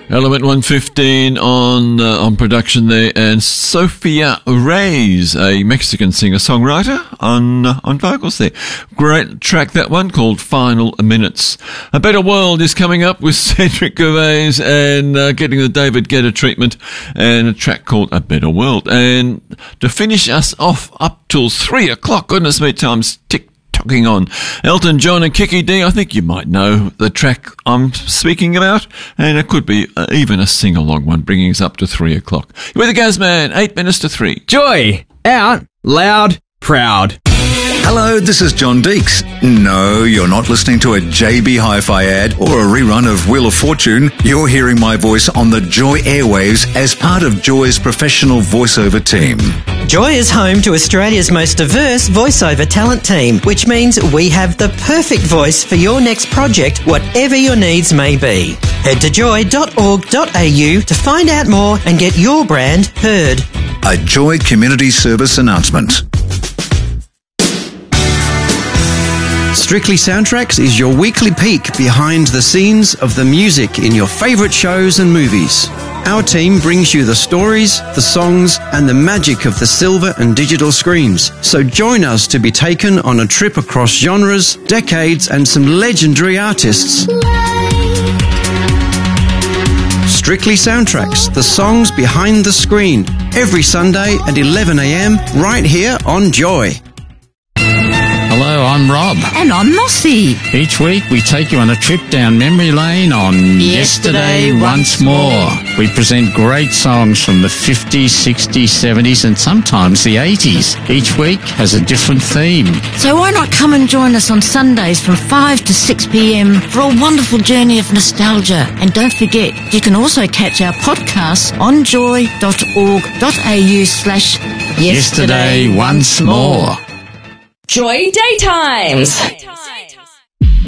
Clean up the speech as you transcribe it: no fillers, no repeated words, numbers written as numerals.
Element 115 on production there, and Sofia Reyes, a Mexican singer-songwriter, on vocals there. Great track, that one, called Final Minutes. A Better World is coming up with Cedric Gervais and getting the David Guetta treatment, and a track called A Better World. And to finish us off up till 3 o'clock, goodness me, time's tick-tocking on. Elton John and Kiki D, I think you might know the track I'm speaking about, and it could be even a sing-along one, bringing us up to 3 o'clock. You're with the Gazman, 8 minutes to 3. Joy, out, loud, proud. Hello, this is John Deeks. No, you're not listening to a JB Hi-Fi ad or a rerun of Wheel of Fortune. You're hearing my voice on the Joy airwaves as part of Joy's professional voiceover team. Joy is home to Australia's most diverse voiceover talent team, which means we have the perfect voice for your next project, whatever your needs may be. Head to joy.org.au to find out more and get your brand heard. A Joy Community Service announcement. Strictly Soundtracks is your weekly peek behind the scenes of the music in your favourite shows and movies. Our team brings you the stories, the songs, and the magic of the silver and digital screens. So join us to be taken on a trip across genres, decades, and some legendary artists. Strictly Soundtracks, the songs behind the screen, every Sunday at 11 a.m. right here on Joy. Hello, I'm Rob. And I'm Mossy. Each week we take you on a trip down memory lane on Yesterday Once More. We present great songs from the 50s, 60s, 70s and sometimes the 80s. Each week has a different theme. So why not come and join us on Sundays from 5 to 6 p.m. for a wonderful journey of nostalgia. And don't forget, you can also catch our podcasts on joy.org.au/Yesterday Once More. Joy Daytimes.